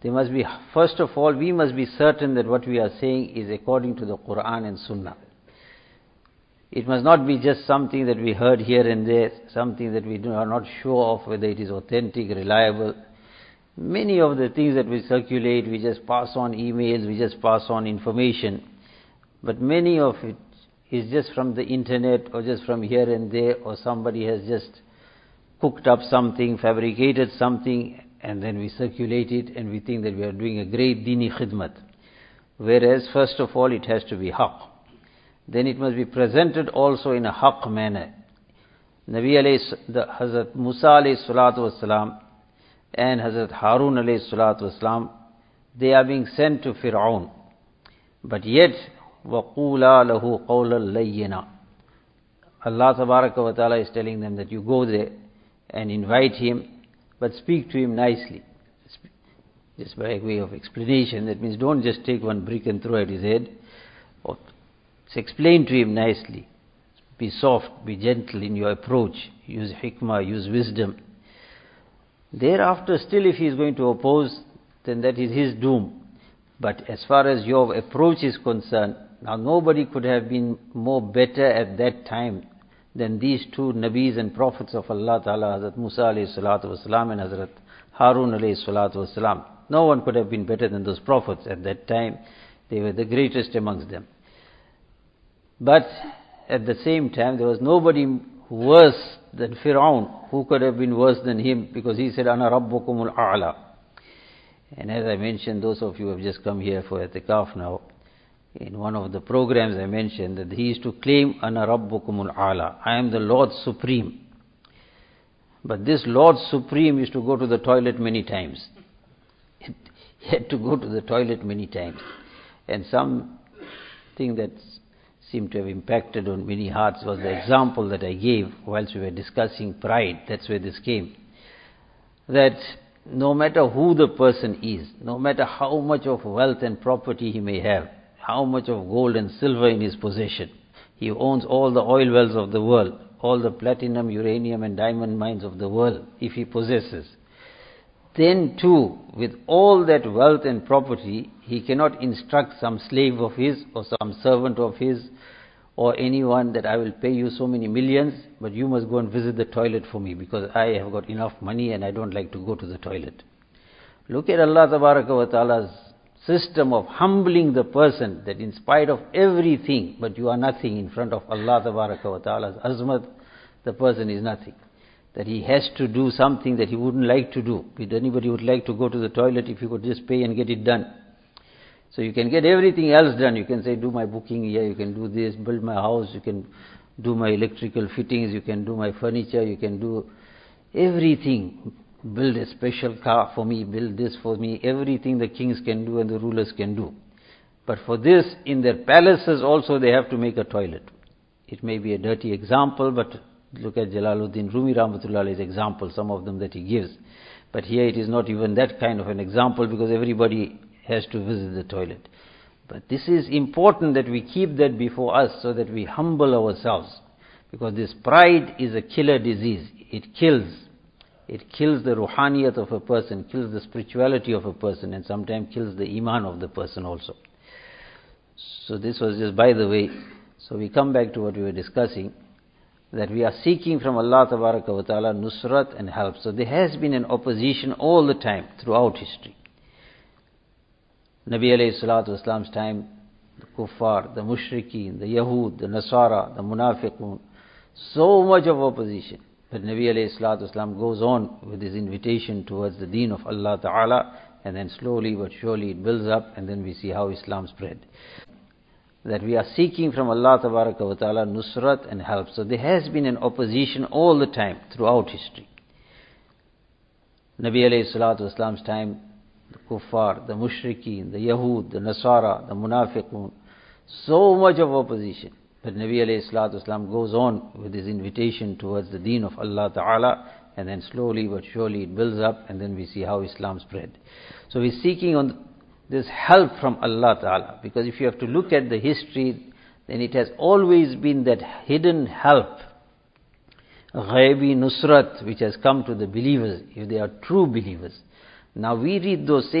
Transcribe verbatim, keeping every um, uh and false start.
There must be, first of all, we must be certain that what we are saying is according to the Quran and Sunnah. It must not be just something that we heard here and there, something that we are not sure of whether it is authentic, reliable. Many of the things that we circulate, we just pass on emails, we just pass on information. But many of it is just from the internet or just from here and there, or somebody has just cooked up something, fabricated something, and then we circulate it and we think that we are doing a great dini khidmat. Whereas, first of all, it has to be haqq. Then it must be presented also in a haqq manner. Nabi alayhi, the Hazrat Musa alayhi salatu wasalam and Hazrat Harun alayhi salatu wasalam, they are being sent to Fir'aun. But yet, وَقُولَا لَهُ قَوْلًا لَيِّنًا. Allah tabaraka wa ta'ala is telling them that you go there and invite him, but speak to him nicely. Just by way of explanation, that means don't just take one brick and throw at his head. Or explain to him nicely. Be soft, be gentle in your approach. Use hikmah, use wisdom. Thereafter, still if he is going to oppose, then that is his doom. But as far as your approach is concerned, now nobody could have been more better at that time than these two Nabis and Prophets of Allah Ta'ala, Hazrat Musa alayhi salatu wasalam and Hazrat Harun alayhi salatu wasalam. No one could have been better than those Prophets at that time. They were the greatest amongst them. But at the same time, there was nobody worse than Fir'aun. Who could have been worse than him? Because he said, Ana Rabbukumul A'la. And as I mentioned, those of you who have just come here for I'tikaf now, in one of the programs I mentioned that he used to claim, Ana Rabbukumul A'la. I am the Lord Supreme. But this Lord Supreme used to go to the toilet many times. He had to go to the toilet many times. And something that seemed to have impacted on many hearts was the example that I gave whilst we were discussing pride. That's where this came. That no matter who the person is, no matter how much of wealth and property he may have, how much of gold and silver in his possession, he owns all the oil wells of the world, all the platinum, uranium and diamond mines of the world, if he possesses. Then too, with all that wealth and property, he cannot instruct some slave of his or some servant of his or anyone that I will pay you so many millions, but you must go and visit the toilet for me because I have got enough money and I don't like to go to the toilet. Look at Allah Tabaraka wa Ta'ala's system of humbling the person, that in spite of everything, but you are nothing in front of Allah Tabaraka wa Ta'ala's azmat, the person is nothing. That he has to do something that he wouldn't like to do. If anybody would like to go to the toilet, if you could just pay and get it done. So you can get everything else done. You can say, do my booking here, you can do this, build my house, you can do my electrical fittings, you can do my furniture, you can do everything. Build a special car for me, build this for me, everything the kings can do and the rulers can do. But for this, in their palaces also they have to make a toilet. It may be a dirty example, but look at Jalaluddin Rumi Rahmatullah's example, some of them that he gives. But here it is not even that kind of an example because everybody has to visit the toilet. But this is important that we keep that before us so that we humble ourselves. Because this pride is a killer disease. It kills. It kills the ruhaniyat of a person, kills the spirituality of a person, and sometimes kills the iman of the person also. So this was just by the way. So we come back to what we were discussing, that we are seeking from Allah Tabaraka wa Ta'ala nusrat and help. So there has been an opposition all the time throughout history. Nabi alayhi salatu wasalam's time, the kuffar, the mushrikeen, the Yahud, the Nasara, the munafiqun, so much of opposition. But Nabi alayhi salatu wasalam goes on with his invitation towards the deen of Allah Ta'ala, and then slowly but surely it builds up, and then we see how Islam spread. That we are seeking from Allah Tabaraka wa Ta'ala nusrat and help. So there has been an opposition all the time throughout history. Nabi alayhi salatu wasalam's time, the kuffar, the mushrikeen, the Yahud, the Nasara, the munafiqun, so much of opposition. But Nabi alayhi salatu wasalam goes on with his invitation towards the deen of Allah Ta'ala, and then slowly but surely it builds up, and then we see how Islam spread. So we're seeking on this help from Allah Ta'ala, because if you have to look at the history, then it has always been that hidden help, ghaibi nusrat, which has come to the believers, if they are true believers. Now we read those same